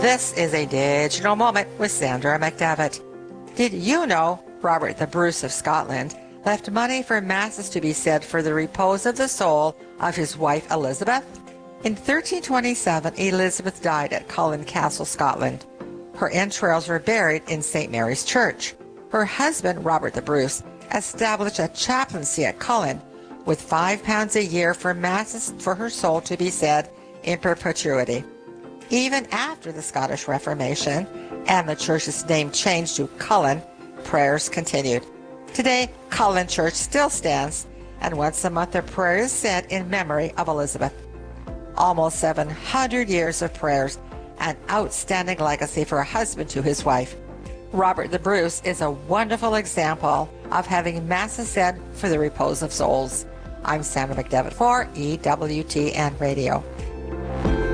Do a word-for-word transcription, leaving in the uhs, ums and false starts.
This is a digital moment with Sandra McDevitt. Did you know Robert the Bruce of Scotland left money for masses to be said for the repose of the soul of his wife Elizabeth? In thirteen twenty-seven, Elizabeth died at Cullen Castle, Scotland. Her entrails were buried in Saint Mary's Church. Her husband, Robert the Bruce, established a chaplaincy at Cullen with five pounds a year for masses for her soul to be said in perpetuity. Even after the Scottish Reformation and the church's name changed to Cullen, prayers continued. Today, Cullen Church still stands, and once a month a prayer is said in memory of Elizabeth. Almost seven hundred years of prayers, an outstanding legacy for a husband to his wife. Robert the Bruce is a wonderful example of having masses said for the repose of souls. I'm Sandra McDevitt for E W T N Radio.